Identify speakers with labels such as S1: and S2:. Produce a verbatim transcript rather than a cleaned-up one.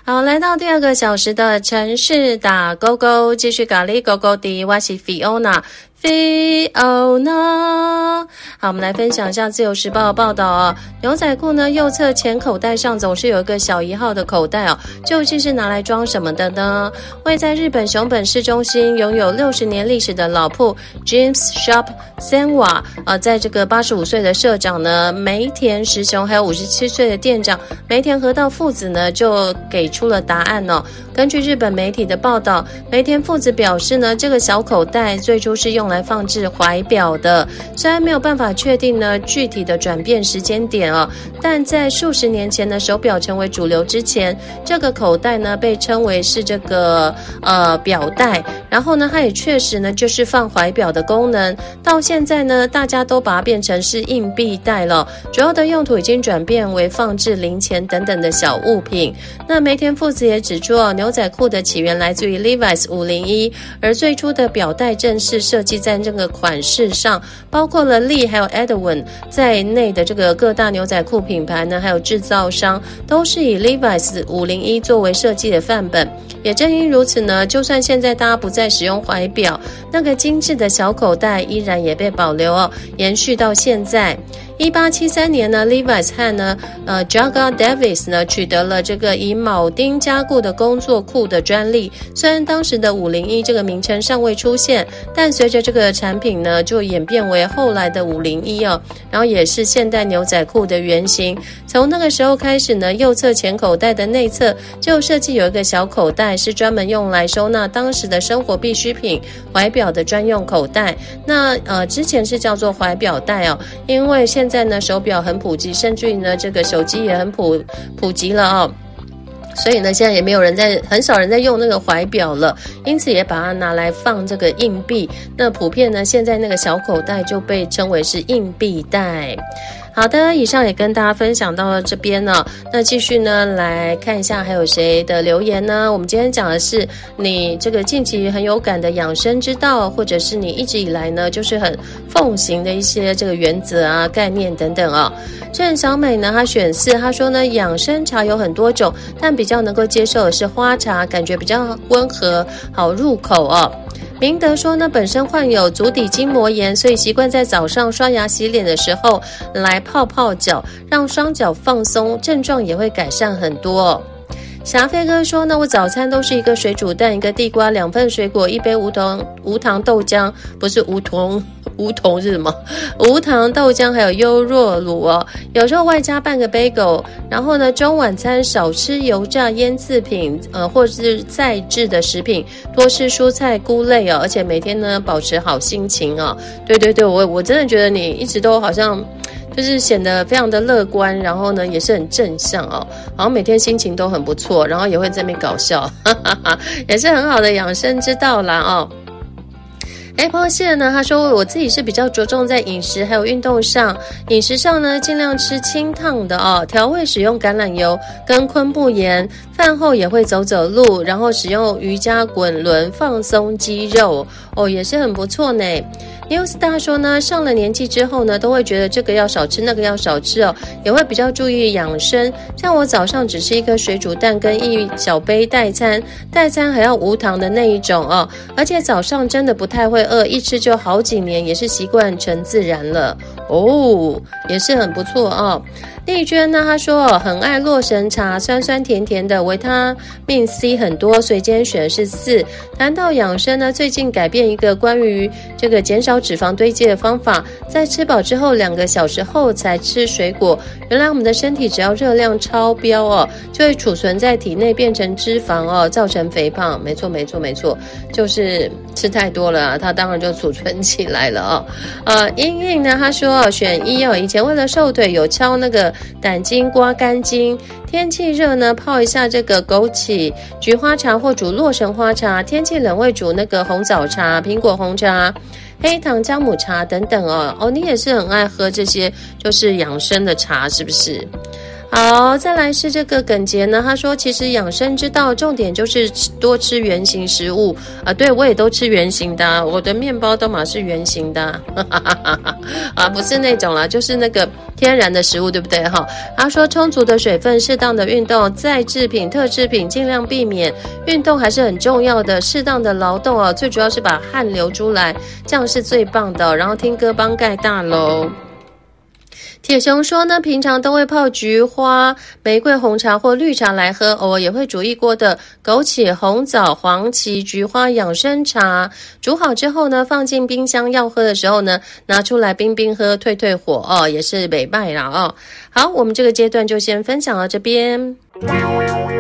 S1: 好，来到第二个小时的城市打勾勾，继续咖喱勾勾的，我是 Fiona。Fiona， 好，我们来分享一下自由时报的报道哦。牛仔裤呢，右侧前口袋上总是有一个小一号的口袋哦，究竟是拿来装什么的呢？位在日本熊本市中心，拥有六十年历史的老铺 James Shop Senwa， 呃，在这个八十五岁的社长呢梅田实雄，还有五十七岁的店长梅田和道父子呢，就给出了答案哦。根据日本媒体的报道，梅田父子表示呢，这个小口袋最初是用来放置怀表的，虽然没有办法确定呢具体的转变时间点哦，但在数十年前呢，手表成为主流之前，这个口袋呢被称为是这个呃表带，然后呢，它也确实呢就是放怀表的功能。到现在呢，大家都把它变成是硬币袋了，主要的用途已经转变为放置零钱等等的小物品。那梅田父子也指出哦，牛仔裤的起源来自于 Levi's 五零一，而最初的表带正是设计在这个款式上，包括了 Lee 还有 Edwin 在内的这个各大牛仔裤品牌呢，还有制造商都是以 Levi's 五零一作为设计的范本。也正因如此呢，就算现在大家不再使用怀表，那个精致的小口袋依然也被保留哦，延续到现在。一八七三年呢 Levi's 和呢呃 Jaga Davis 呢取得了这个以铆钉加固的工作裤的专利。虽然当时的五零一这个名称尚未出现，但随着这个产品呢就演变为后来的五零一哦，然后也是现代牛仔裤的原型。从那个时候开始呢，右侧前口袋的内侧就设计有一个小口袋，是专门用来收纳当时的生活必需品怀表的专用口袋。那呃之前是叫做怀表带哦，因为现在呢手表很普及，甚至于呢这个手机也很普普及了哦，所以呢现在也没有人在很少人在用那个怀表了，因此也把它拿来放这个硬币。那普遍呢现在那个小口袋就被称为是硬币袋。好的，以上也跟大家分享到这边呢。那继续呢来看一下还有谁的留言呢？我们今天讲的是你这个近期很有感的养生之道，或者是你一直以来呢就是很奉行的一些这个原则啊、概念等等啊。郑小美呢，她选四，她说呢养生茶有很多种，但比较能够接受的是花茶，感觉比较温和，好入口哦。明德说呢，本身患有足底筋膜炎，所以习惯在早上刷牙洗脸的时候来泡泡脚，让双脚放松，症状也会改善很多哦。霞飞哥说呢，我早餐都是一个水煮蛋，一个地瓜，两份水果，一杯无糖无糖豆浆，不是无糖无糖是什么？无糖豆浆，还有优酪乳哦，有时候外加半个 bagel。然后呢，中晚餐少吃油炸腌制品，呃，或是再制的食品，多吃蔬菜菇类哦，而且每天呢保持好心情哦。对对对，我我真的觉得你一直都好像。就是显得非常的乐观，然后呢也是很正向哦，好像每天心情都很不错，然后也会在那边搞笑，哈哈哈，也是很好的养生之道啦哦。Apple 线呢，他说我自己是比较着重在饮食还有运动上，饮食上呢尽量吃清烫的哦，调味使用橄榄油跟昆布盐，饭后也会走走路，然后使用瑜伽滚轮放松肌肉哦，也是很不错呢。Newstar 说呢，上了年纪之后呢，都会觉得这个要少吃，那个要少吃哦，也会比较注意养生。像我早上只吃一颗水煮蛋跟一小杯代餐，代餐还要无糖的那一种哦，而且早上真的不太会饿，一吃就好几年，也是习惯成自然了哦，也是很不错哦。丽娟呢，她说哦，很爱洛神茶，酸酸甜甜的，维他命 C 很多，所以今天选的是四。谈到养生呢，最近改变一个关于这个减少脂肪堆积的方法，在吃饱之后两个小时后才吃水果。原来我们的身体只要热量超标哦，就会储存在体内变成脂肪哦，造成肥胖。没错没错没错，就是吃太多了啊，它当然就储存起来了哦。呃，英英呢，她说哦，选一哦，以前为了瘦腿有敲那个胆经刮干净，天气热呢泡一下这个枸杞菊花茶或煮洛神花茶，天气冷会煮那个红枣茶、苹果红茶、黑糖姜母茶等等哦。哦，你也是很爱喝这些就是养生的茶是不是？好好，再来是这个耿杰呢，他说其实养生之道重点就是多吃原形食物啊，对我也都吃原形的，我的面包都嘛是原形的啊，不是那种啦，就是那个天然的食物，对不对哈？他说充足的水分，适当的运动，再制品、特制品尽量避免，运动还是很重要的，适当的劳动啊，最主要是把汗流出来，这样是最棒的。然后听歌帮盖大楼。铁熊说呢，平常都会泡菊花、玫瑰红茶或绿茶来喝，偶尔也会煮一锅的枸杞、红枣、黄芪、菊花养生茶，煮好之后呢，放进冰箱，要喝的时候呢，拿出来冰冰喝，退退火哦，也是美败啦哦。好，我们这个阶段就先分享到这边。